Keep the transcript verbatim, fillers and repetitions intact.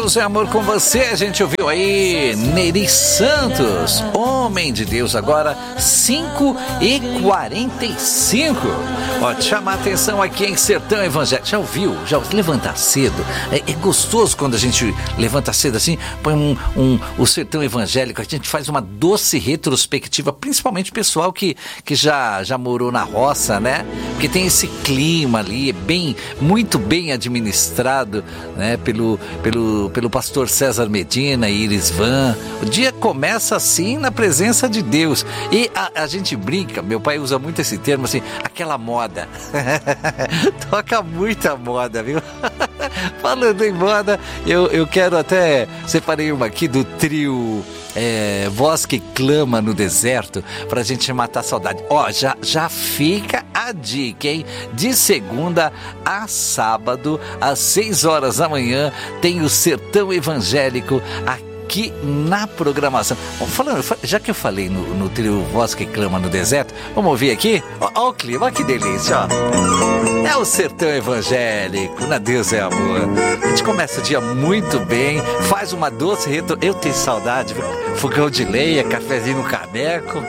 Deus é amor com você. A gente ouviu aí Neri Santos, Homem de Deus, agora cinco e quarenta e cinco. Ó, te chamar a atenção aqui em Sertão Evangélico. Já ouviu? Já levantar cedo? É, é gostoso quando a gente levanta cedo assim, põe um, um, o Sertão Evangélico, a gente faz uma doce retrospectiva, principalmente pessoal que, que já, já morou na roça, né? Porque tem esse clima ali, é bem, muito bem administrado, né? Pelo, pelo, pelo pastor César Medina e Iris Van. O dia começa assim na presença de Deus. E a, a gente brinca, meu pai usa muito esse termo assim, aquela moda. Toca muita moda, viu? Falando em moda, eu, eu quero até... Separei uma aqui do trio... É, Voz que Clama no Deserto, pra gente matar a saudade. Ó, já, já fica a dica, hein? De segunda a sábado, às seis horas da manhã, tem o Sertão Evangélico aqui na programação. Bom, falando, já que eu falei no, no trio Voz que Clama no Deserto, vamos ouvir aqui? Ó, ó o clima, ó que delícia, ó. É o Sertão Evangélico, na Deus é amor. A gente começa o dia muito bem, faz uma doce retro... Eu tenho saudade, fogão de lenha, cafezinho no caneco.